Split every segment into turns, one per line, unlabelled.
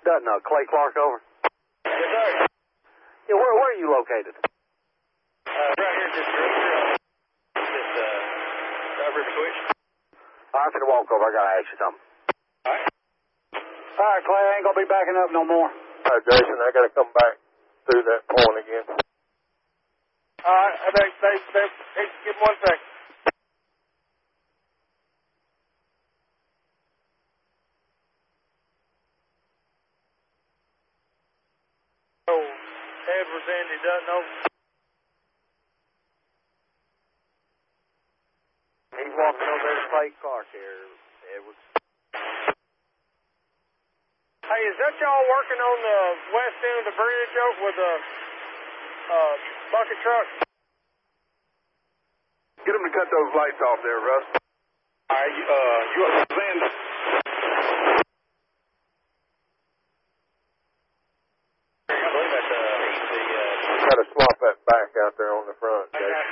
Dutton, Clay Clark, over.
Yes, sir.
Yeah, where are you located?
Right here, just River Switch.
I'm finna walk over. I gotta ask you something.
All right.
All right, Clay, I ain't gonna be backing up no more.
All right, Jason, I gotta come back through that point again.
All right, hey, give me 1 second. Oh, Edwards Andy Dutton, over.
He's walking over there to Clay Clark here, Edwards.
Hey, is that y'all working on the west end of the bridge over with the bucket truck?
Get them to cut those lights off there, Russ.
All right, you up, Xander?
Gotta swap that back out there on the front, Jason.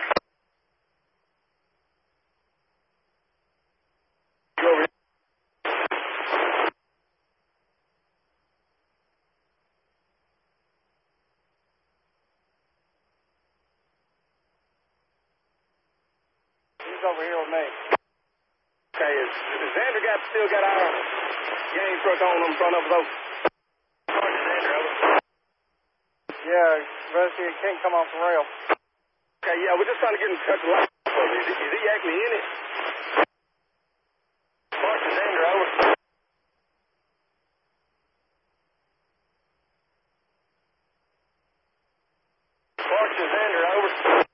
He's over here with me. Okay, is Xander still got our game truck on in front of us? Xander, over. Yeah, but he can't come off the rail. Okay, yeah, we're just trying to get him to cut the light. Is he actually in it? Mark Xander, over. Mark Xander, over.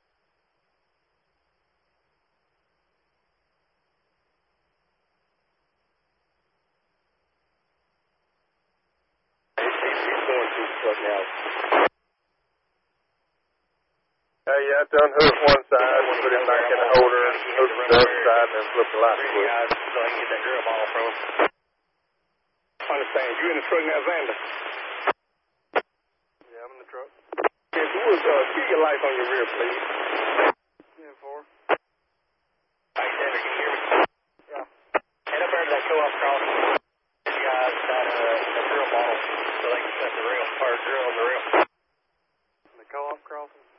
He's going through the truck now.
Hey, you have to unhook one side, put it back in the holder, hook the other side, and then flip the light switch.
Guys, so I can get that drill ball from him. Understand. You in the truck now, Xander?
Yeah, I'm in the truck.
Yes, keep your lights on your rear, please.
10-4.
Hey, Xander, can you hear me?
Yeah.
Head up there to that co-op crossing. Get you guys that drill ball so they can set the rail, or drill on the rail.
The co-op crossing?